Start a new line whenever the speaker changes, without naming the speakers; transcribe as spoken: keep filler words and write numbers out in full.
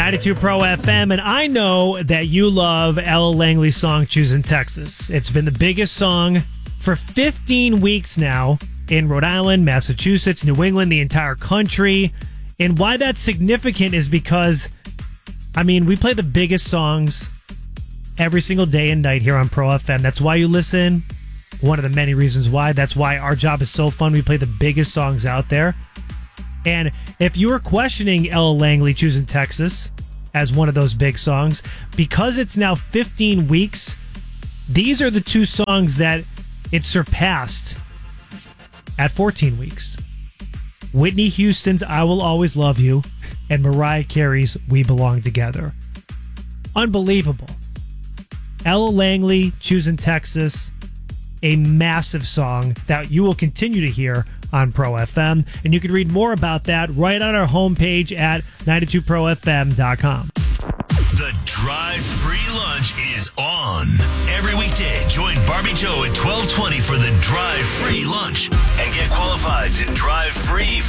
ninety-two Pro F M, and I know that you love Ella Langley's song Choosing Texas. It's been the biggest song for fifteen weeks now in Rhode Island, Massachusetts, New England, the entire country. And why that's significant is because, I mean, we play the biggest songs every single day and night here on Pro F M. That's why you listen. One of the many reasons why. That's why our job is so fun. We play the biggest songs out there. And if you were questioning Ella Langley Choosing Texas as one of those big songs, because it's now fifteen weeks, these are the two songs that it surpassed at fourteen weeks. Whitney Houston's I Will Always Love You and Mariah Carey's We Belong Together. Unbelievable. Ella Langley Choosing Texas, a massive song that you will continue to hear on Pro F M. And you can read more about that right on our homepage at ninety-two pro f m dot com.
The Drive Free Lunch is on. Every weekday, join Barbie Joe at twelve twenty for the Drive Free Lunch and get qualified to drive free